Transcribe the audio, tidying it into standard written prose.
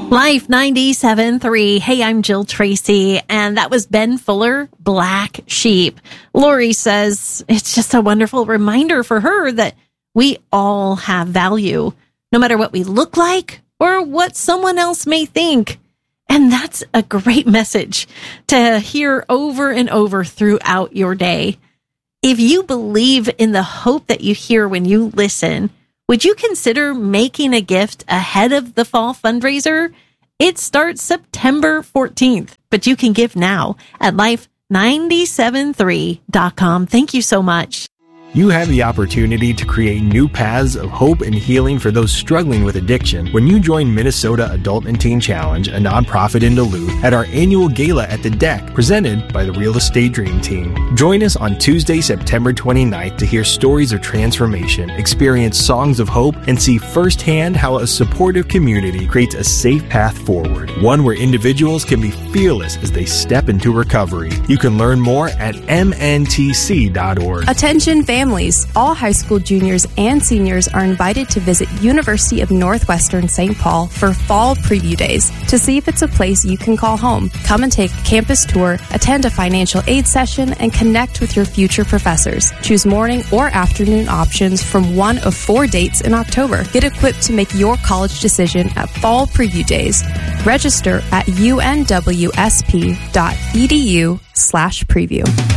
Life 97.3. Hey, I'm Jill Tracy, and that was Ben Fuller, Black Sheep. Lori says it's just a wonderful reminder for her that we all have value, no matter what we look like or what someone else may think. And that's a great message to hear over and over throughout your day. If you believe in the hope that you hear when you listen, would you consider making a gift ahead of the fall fundraiser? It starts September 14th, but you can give now at life973.com. Thank you so much. You have the opportunity to create new paths of hope and healing for those struggling with addiction when you join Minnesota Adult and Teen Challenge, a nonprofit in Duluth, at our annual gala at the Deck, presented by the Real Estate Dream Team. Join us on Tuesday, September 29th to hear stories of transformation, experience songs of hope, and see firsthand how a supportive community creates a safe path forward, one where individuals can be fearless as they step into recovery. You can learn more at mntc.org. Attention families, all high school juniors and seniors are invited to visit University of Northwestern St. Paul for fall preview days to see if it's a place you can call home. Come and take a campus tour, attend a financial aid session, and connect with your future professors. Choose morning or afternoon options from one of 4 dates in October. Get equipped to make your college decision at fall preview days. Register at unwsp.edu/preview.